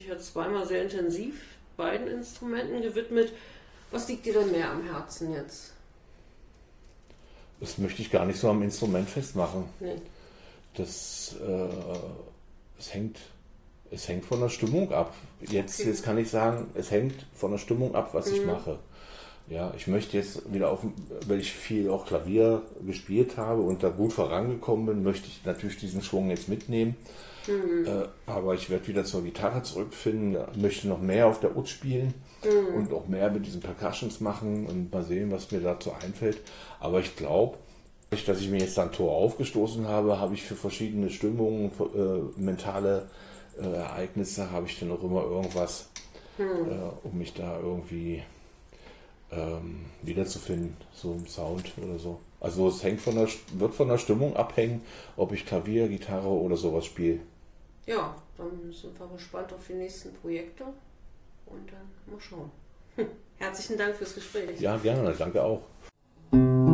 Ich habe zweimal sehr intensiv beiden Instrumenten gewidmet. Was liegt dir denn mehr am Herzen jetzt? Das möchte ich gar nicht so am Instrument festmachen. Nee. Das, es hängt von der Stimmung ab. Jetzt kann ich sagen, es hängt von der Stimmung ab, was ich mache. Ja, ich möchte jetzt wieder weil ich viel auch Klavier gespielt habe und da gut vorangekommen bin, möchte ich natürlich diesen Schwung jetzt mitnehmen. Aber ich werde wieder zur Gitarre zurückfinden, möchte noch mehr auf der Ud spielen und auch mehr mit diesen Percussions machen und mal sehen, was mir dazu einfällt. Aber ich glaube, dass ich mir jetzt ein Tor aufgestoßen habe, habe ich für verschiedene Stimmungen, mentale Ereignisse, habe ich dann auch immer irgendwas, um mich da irgendwie wiederzufinden, so im Sound oder so. Also es wird von der Stimmung abhängen, ob ich Klavier, Gitarre oder sowas spiele. Ja, dann sind wir gespannt auf die nächsten Projekte und dann mal schauen. Herzlichen Dank fürs Gespräch. Ja, gerne, danke auch.